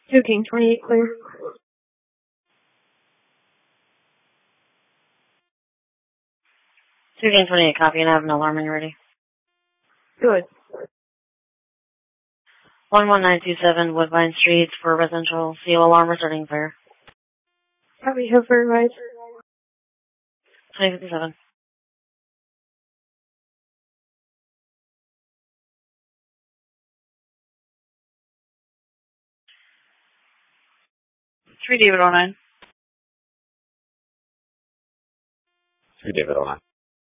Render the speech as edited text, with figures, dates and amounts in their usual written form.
2 King 28 clear. Two King 28 copy, and I have an alarm when you're ready. Good. 11927 Woodbine Street for residential CO alarm returning fire. Copy, have fire rise. 2057. David 09. 3 David 09.